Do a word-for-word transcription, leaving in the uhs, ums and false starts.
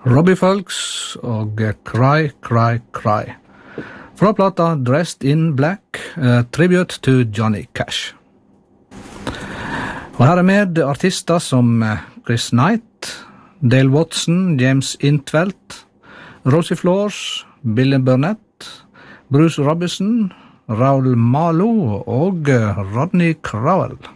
Robbie Fulks og Cry, Cry, Cry. Fra plata Dressed in Black, uh, Tribute to Johnny Cash. Og her er med artister som Chris Knight, Dale Watson, James Intveld, Rosie Flores, Billy Burnett, Bruce Robinson, Raoul Malo og Rodney Crowell.